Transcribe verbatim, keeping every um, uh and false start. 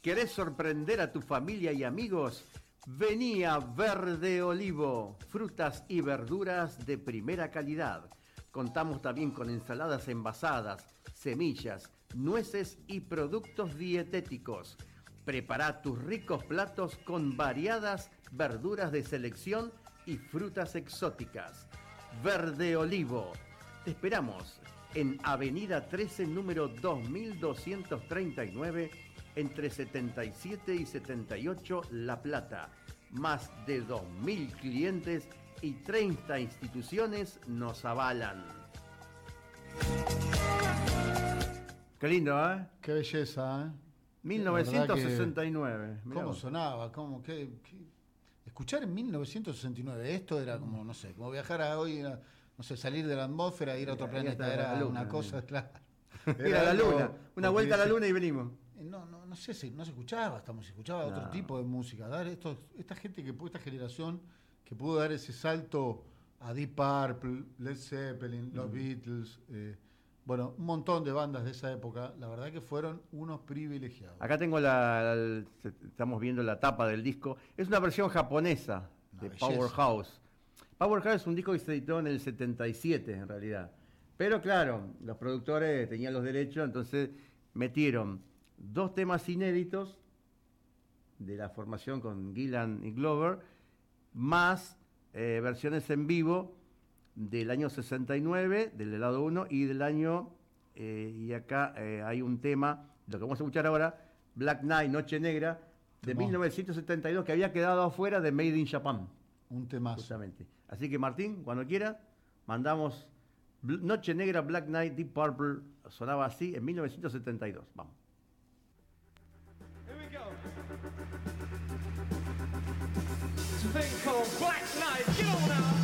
¿Querés sorprender a tu familia y amigos? Vení a Verde Olivo, frutas y verduras de primera calidad. Contamos también con ensaladas envasadas, semillas, nueces y productos dietéticos. Prepara tus ricos platos con variadas verduras de selección y frutas exóticas. Verde Olivo. Te esperamos en Avenida trece, número dos mil doscientos treinta y nueve, entre setenta y siete y setenta y ocho, La Plata. Más de dos mil clientes y treinta instituciones nos avalan. Qué lindo, ¿eh? Qué belleza, ¿eh? mil novecientos sesenta y nueve. Que, ¿Cómo sonaba? ¿Cómo, qué, qué? Escuchar en mil novecientos sesenta y nueve, esto era como, no sé, como viajar a hoy, a, no sé, salir de la atmósfera e ir a otro planeta, era luna, una cosa, claro. Era la luna, una vuelta a la luna y venimos. No, no, no sé si no se escuchaba, estamos, se escuchaba no. Otro tipo de música. Dar esto, esta gente que esta generación que pudo dar ese salto a Deep Purple, Led Zeppelin, los mm. Beatles, eh, bueno, un montón de bandas de esa época, la verdad que fueron unos privilegiados. Acá tengo la, la estamos viendo la tapa del disco. Es una versión japonesa de Powerhouse. Powerhouse es un disco que se editó en el setenta y siete en realidad. Pero claro, los productores tenían los derechos, entonces metieron dos temas inéditos de la formación con Gillan y Glover, más eh, versiones en vivo del año sesenta y nueve, del lado uno, y del año, eh, y acá eh, hay un tema, lo que vamos a escuchar ahora, Black Night, Noche Negra, de Temón. mil novecientos setenta y dos, que había quedado afuera de Made in Japan. Un temazo. Justamente. Así que Martín, cuando quiera, mandamos Noche Negra, Black Night, Deep Purple, sonaba así en mil novecientos setenta y dos. Vamos. Here we go. It's a thing called Black Night. Get on now.